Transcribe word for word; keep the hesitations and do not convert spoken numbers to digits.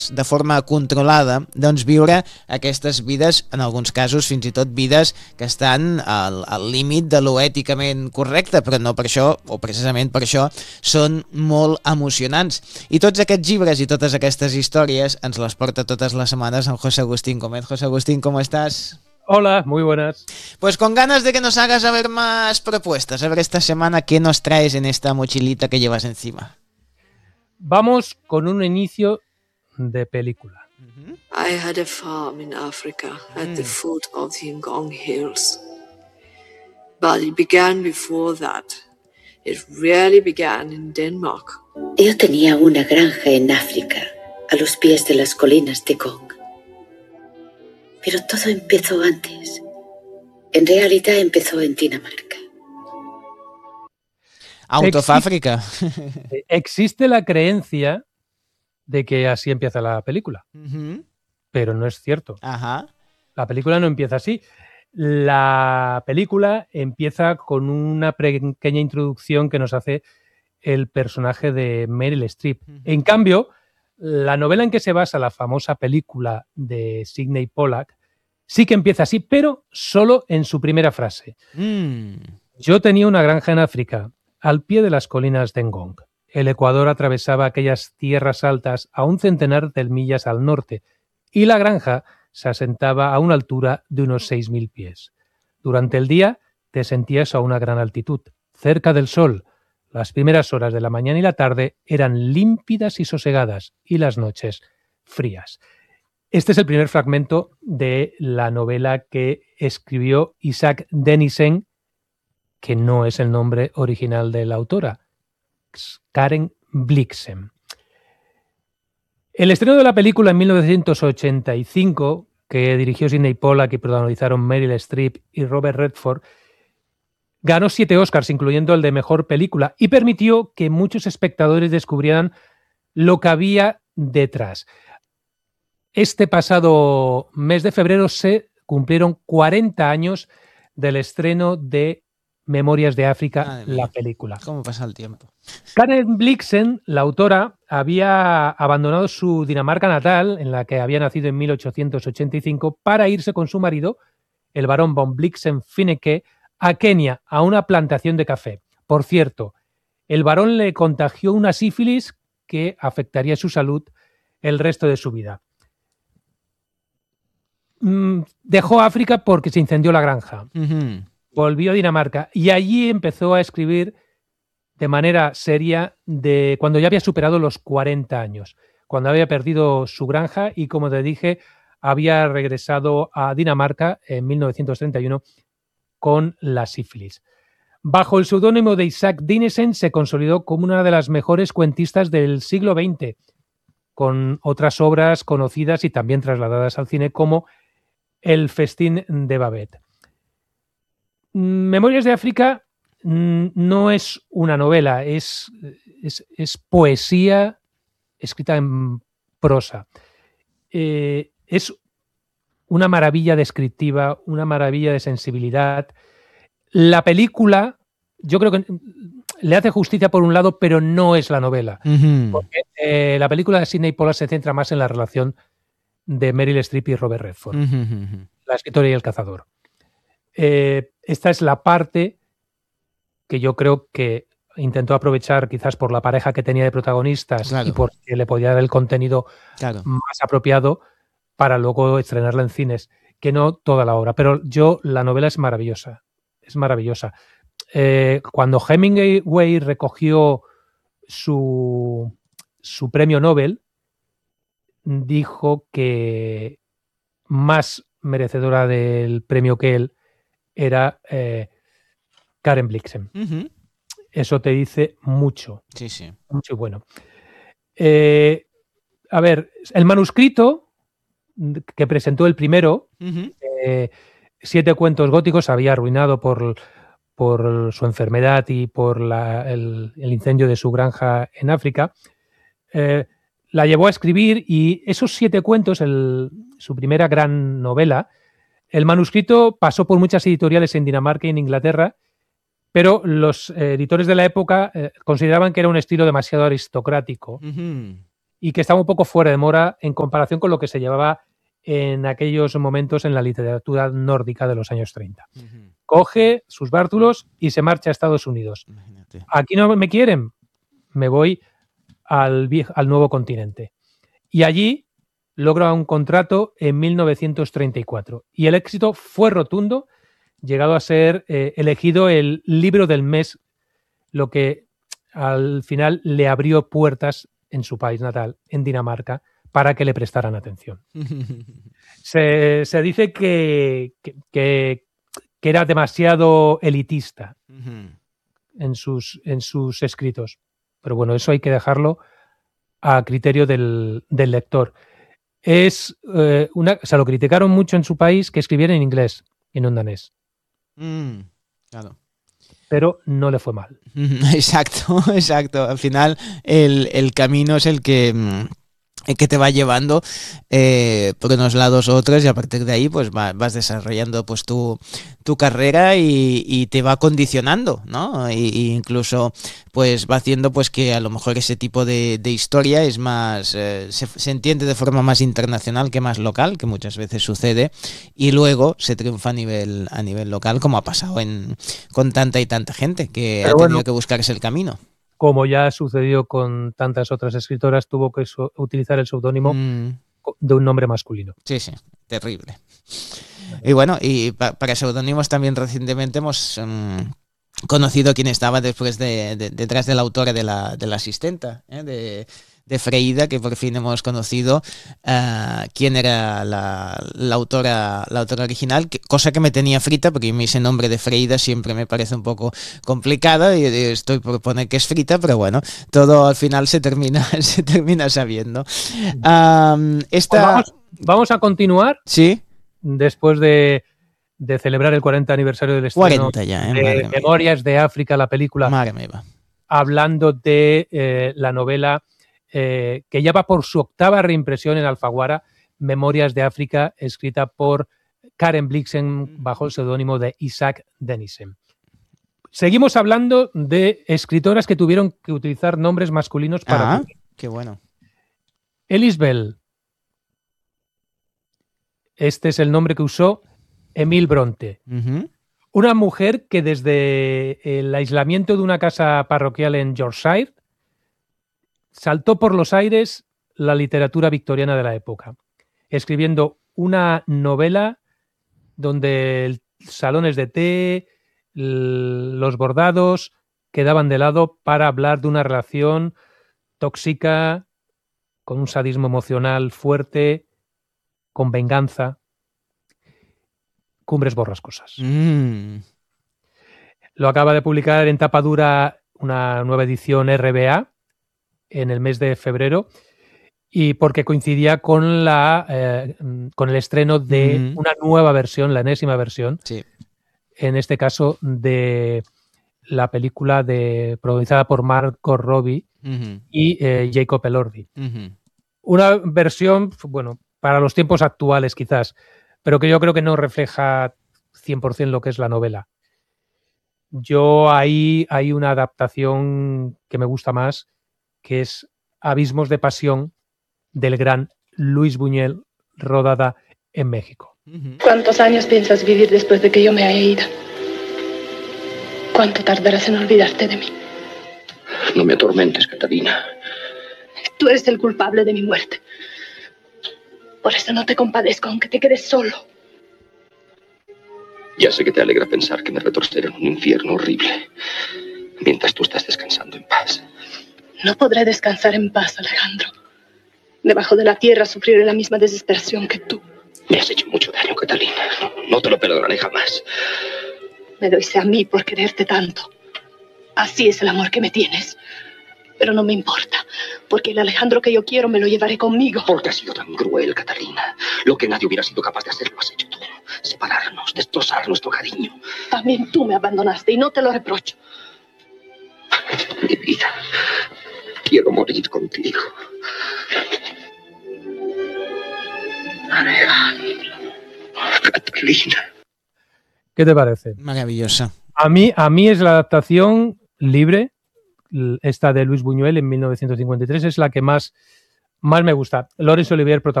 de forma controlada, doncs viure aquestes vides, en alguns casos fins i tot vides que estan al, al límit de lo èticament correcte, però no per això, o precisament per això, són molt emocionants. I tots aquests llibres i totes aquestes històries ens les porta totes les setmanes en José Agustín Gómez. José Agustín, ¿cómo estás? Hola, muy buenas. Pues con ganas de que nos hagas a ver más propuestas, a ver esta semana qué nos traes en esta mochilita que llevas encima. Vamos con un inicio de película. I had a farm in Africa at mm. the foot of the Ngong Hills. But it began before that. It really began in Denmark. Yo tenía una granja en África, a los pies de las colinas de Ngong. Pero todo empezó antes. En realidad empezó en Dinamarca. Out of Africa. Existe la creencia de que así empieza la película. Uh-huh. Pero no es cierto. Ajá. La película no empieza así. La película empieza con una pequeña introducción que nos hace el personaje de Meryl Streep. Uh-huh. En cambio, la novela en que se basa la famosa película de Sidney Pollack sí que empieza así, pero solo en su primera frase. Mm. Yo tenía una granja en África, al pie de las colinas de Ngong. El Ecuador atravesaba aquellas tierras altas a un centenar de millas al norte y la granja se asentaba a una altura de unos seis mil pies. Durante el día te sentías a una gran altitud, cerca del sol. Las primeras horas de la mañana y la tarde eran límpidas y sosegadas y las noches frías. Este es el primer fragmento de la novela que escribió Isak Dinesen, que no es el nombre original de la autora, Karen Blixen. El estreno de la película en mil novecientos ochenta y cinco, que dirigió Sidney Pollack y protagonizaron Meryl Streep y Robert Redford, ganó siete Oscars, incluyendo el de Mejor Película, y permitió que muchos espectadores descubrieran lo que había detrás. Este pasado mes de febrero se cumplieron cuarenta años del estreno de Memorias de África, la película. ¿Cómo pasa el tiempo? Karen Blixen, la autora, había abandonado su Dinamarca natal, en la que había nacido en mil ochocientos ochenta y cinco, para irse con su marido, el barón von Blixen-Finecke, a Kenia, a una plantación de café. Por cierto, el barón le contagió una sífilis que afectaría su salud el resto de su vida. Mm, dejó África porque se incendió la granja. Uh-huh. Volvió a Dinamarca y allí empezó a escribir de manera seria de cuando ya había superado los cuarenta años, cuando había perdido su granja y, como te dije, había regresado a Dinamarca en mil novecientos treinta y uno con la sífilis. Bajo el seudónimo de Isak Dinesen se consolidó como una de las mejores cuentistas del siglo veinte, con otras obras conocidas y también trasladadas al cine como El festín de Babette. Memorias de África no es una novela, es, es, es poesía escrita en prosa. Eh, es una maravilla descriptiva, una maravilla de sensibilidad. La película, yo creo que le hace justicia por un lado, pero no es la novela. Uh-huh. Porque eh, la película de Sidney Pollack se centra más en la relación de Meryl Streep y Robert Redford, uh-huh. la escritora y el cazador. Eh, esta es la parte que yo creo que intentó aprovechar quizás por la pareja que tenía de protagonistas, claro, y porque le podía dar el contenido, claro, más apropiado para luego estrenarla en cines, que no toda la obra. Pero yo, la novela es maravillosa, es maravillosa. Eh, cuando Hemingway recogió su, su premio Nobel, dijo que más merecedora del premio que él era eh, Karen Blixen. Uh-huh. Eso te dice mucho. Sí, sí. Mucho bueno. Eh, a ver, el manuscrito que presentó el primero, uh-huh, eh, Siete cuentos góticos, había arruinado por, por su enfermedad y por la, el, el incendio de su granja en África. Eh, la llevó a escribir y esos siete cuentos, el, su primera gran novela, el manuscrito pasó por muchas editoriales en Dinamarca y en Inglaterra, pero los eh, editores de la época eh, consideraban que era un estilo demasiado aristocrático. uh-huh, y que estaba un poco fuera de moda en comparación con lo que se llevaba en aquellos momentos en la literatura nórdica de los años treinta. Uh-huh. Coge sus bártulos y se marcha a Estados Unidos. Imagínate. Aquí no me quieren, me voy al, viejo, al nuevo continente. Y allí logra un contrato en mil novecientos treinta y cuatro. Y el éxito fue rotundo, llegado a ser eh, elegido el libro del mes, lo que al final le abrió puertas en su país natal, en Dinamarca, para que le prestaran atención. Se, se dice que, que, que, que era demasiado elitista uh-huh. en, sus, en sus escritos. Pero bueno, eso hay que dejarlo a criterio del, del lector. Es eh, una, o sea, lo criticaron mucho en su país que escribiera en inglés y no en danés. Mm, claro. Pero no le fue mal. Exacto, exacto. Al final el, el camino es el que, el que te va llevando eh, por unos lados u otros y a partir de ahí pues va, vas desarrollando pues tu, tu carrera y, y te va condicionando, ¿no? Y, y incluso pues va haciendo pues que a lo mejor ese tipo de, de historia es más eh, se, se entiende de forma más internacional que más local, que muchas veces sucede, y luego se triunfa a nivel a nivel local, como ha pasado en con tanta y tanta gente que Pero ha tenido bueno, que buscarse el camino. Como ya sucedió con tantas otras escritoras, tuvo que so- utilizar el seudónimo mm. de un nombre masculino. Sí, sí, terrible. Y bueno, y pa- para seudónimos también recientemente hemos um, conocido quién estaba después de, de, detrás de la autora de la, de la asistenta, ¿eh? de, de Freida, que por fin hemos conocido uh, quién era la, la, autora, la autora original, que, cosa que me tenía frita, porque ese nombre de Freida siempre me parece un poco complicado y estoy por poner que es frita, pero bueno, todo al final se termina, se termina sabiendo. Um, esta... pues vamos, vamos a continuar. Sí. Después de, de celebrar el cuarenta aniversario del estreno cuarenta ya, ¿eh? de Memorias de África, la película, Madre mía. Hablando de eh, la novela eh, que ya va por su octava reimpresión en Alfaguara, Memorias de África, escrita por Karen Blixen bajo el seudónimo de Isaac Denison. Seguimos hablando de escritoras que tuvieron que utilizar nombres masculinos para... Ah, qué bueno. Elise Bell. Este es el nombre que usó Emile Bronte. Uh-huh. Una mujer que desde el aislamiento de una casa parroquial en Yorkshire saltó por los aires la literatura victoriana de la época, escribiendo una novela donde salones de té, los bordados quedaban de lado para hablar de una relación tóxica, con un sadismo emocional fuerte, con venganza. Cumbres borrascosas. Mm. Lo acaba de publicar en tapa dura una nueva edición R B A en el mes de febrero, y porque coincidía con la eh, con el estreno de mm. una nueva versión, la enésima versión, sí. en este caso de la película de protagonizada por Margot Robbie uh-huh. y eh, Jacob Elordi. Uh-huh. Una versión, bueno, para los tiempos actuales quizás, pero que yo creo que no refleja cien por ciento lo que es la novela. Yo ahí hay una adaptación que me gusta más, que es Abismos de pasión, del gran Luis Buñuel, rodada en México. ¿Cuántos años piensas vivir después de que yo me haya ido? ¿Cuánto tardarás en olvidarte de mí? No me atormentes, Catalina. Tú eres el culpable de mi muerte. Por eso no te compadezco, aunque te quedes solo. Ya sé que te alegra pensar que me retorceré en un infierno horrible, mientras tú estás descansando en paz. No podré descansar en paz, Alejandro. Debajo de la tierra sufriré la misma desesperación que tú. Me has hecho mucho daño, Catalina. No, no te lo perdonaré jamás. Me lo hice a mí por quererte tanto. Así es el amor que me tienes. Pero no me importa, porque el Alejandro que yo quiero me lo llevaré conmigo. Porque has sido tan cruel, Catalina. Lo que nadie hubiera sido capaz de hacer lo has hecho tú. Separarnos, destrozar nuestro cariño. También tú me abandonaste y no te lo reprocho. Mi vida, quiero morir contigo. Alejandro, Catalina. ¿Qué te parece? Maravillosa. A mí, a mí es la adaptación libre. Esta de Luis Buñuel en mil novecientos cincuenta y tres es la que más más me gusta. Laurence Olivier